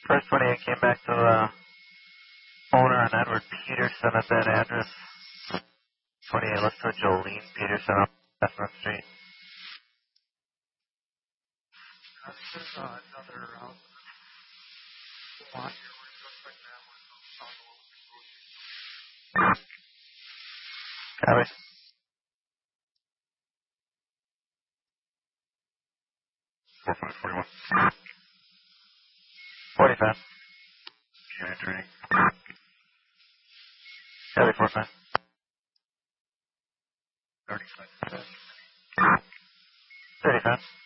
First 28 came back to the owner on Edward Peterson at that address. 28, let's go Jolene Peterson up Chestnut Street. This is another lot here. We're just like that one. Copy. Four 541. 45. Okay, entering. Copy 45. 35. 35.